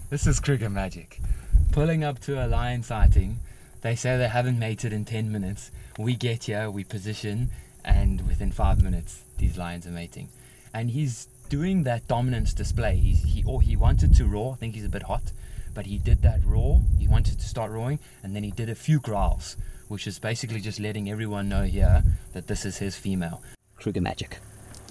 This is Kruger magic. Pulling up to a lion sighting, they say they haven't mated in 10 minutes. We get here, we position, and within 5 minutes, these lions are mating. And he's doing that dominance display. He wanted to roar. I think he's a bit hot, but he did that roar. He wanted to start roaring, and then he did a few growls, which is basically just letting everyone know here that this is his female. Kruger magic.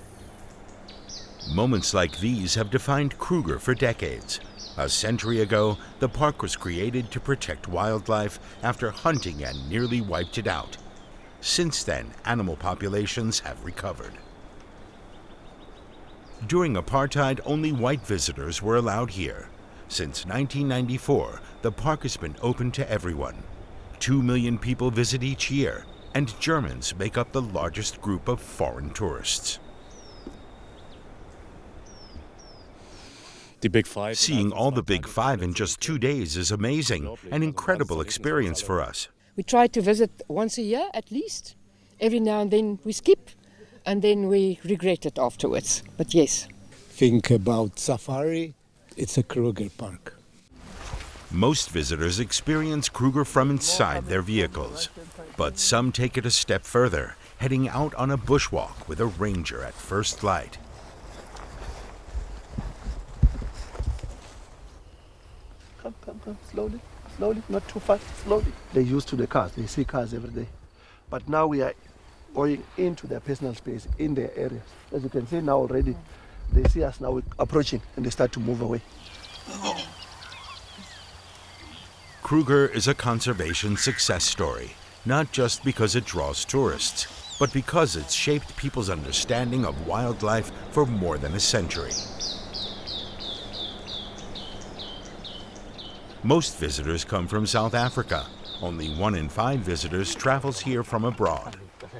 Moments like these have defined Kruger for decades. A century ago, the park was created to protect wildlife after hunting and nearly wiped it out. Since then, animal populations have recovered. During apartheid, only white visitors were allowed here. Since 1994, the park has been open to everyone. 2 million people visit each year, and Germans make up the largest group of foreign tourists. The Big Five. Seeing all the Big Five in just 2 days is amazing, an incredible experience for us. We try to visit once a year at least. Every now and then we skip, and then we regret it afterwards. But yes. Think about safari, it's a Kruger park. Most visitors experience Kruger from inside their vehicles, but some take it a step further, heading out on a bushwalk with a ranger at first light. Come, slowly, not too fast, slowly. They're used to the cars, they see cars every day. But now we are going into their personal space, in their areas. As you can see now already, they see us now approaching and they start to move away. Kruger is a conservation success story, not just because it draws tourists, but because it's shaped people's understanding of wildlife for more than a century. Most visitors come from South Africa. Only 1 in 5 visitors travels here from abroad.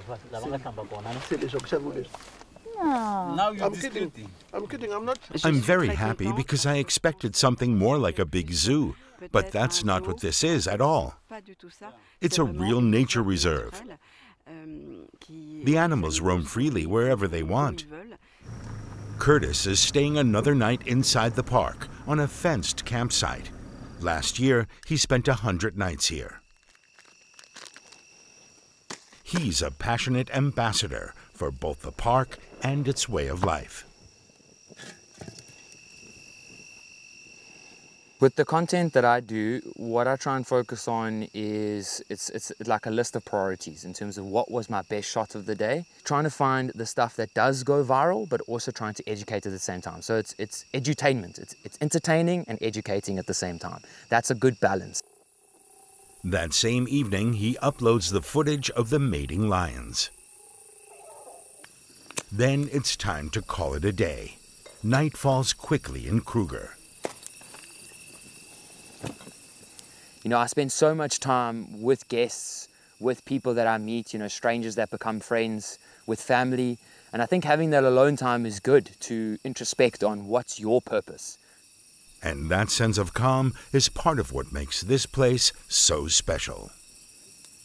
I'm kidding, I'm not. I'm very happy because I expected something more like a big zoo, but that's not what this is at all. It's a real nature reserve. The animals roam freely wherever they want. Curtis is staying another night inside the park on a fenced campsite. Last year, he spent 100 nights here. He's a passionate ambassador for both the park and its way of life. With the content that I do, what I try and focus on is it's like a list of priorities in terms of what was my best shot of the day. Trying to find the stuff that does go viral, but also trying to educate at the same time. So it's edutainment. It's entertaining and educating at the same time. That's a good balance. That same evening, he uploads the footage of the mating lions. Then it's time to call it a day. Night falls quickly in Kruger. You know, I spend so much time with guests, with people that I meet, you know, strangers that become friends, with family. And I think having that alone time is good to introspect on what's your purpose. And that sense of calm is part of what makes this place so special.